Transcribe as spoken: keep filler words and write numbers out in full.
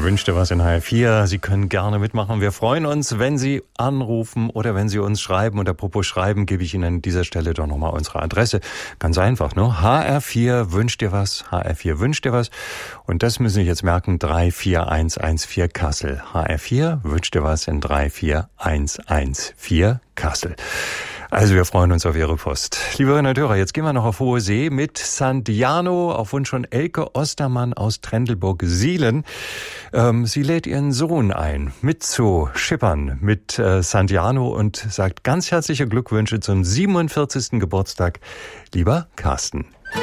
Wünscht dir was in H R vier? Sie können gerne mitmachen. Wir freuen uns, wenn Sie anrufen oder wenn Sie uns schreiben. Und apropos schreiben, gebe ich Ihnen an dieser Stelle doch nochmal unsere Adresse. Ganz einfach, ne? H R vier wünscht dir was. H R vier wünscht dir was. Und das müssen Sie jetzt merken. drei vier eins eins vier Kassel. H R vier wünscht dir was in drei vier eins eins vier Kassel. Also wir freuen uns auf Ihre Post. Liebe Hörerinnen und Hörer, jetzt gehen wir noch auf hohe See mit Santiano auf Wunsch von Elke Ostermann aus Trendelburg-Sielen. Ähm, sie lädt ihren Sohn ein, mit zu schippern mit äh, Santiano und sagt ganz herzliche Glückwünsche zum siebenundvierzigsten Geburtstag, lieber Carsten.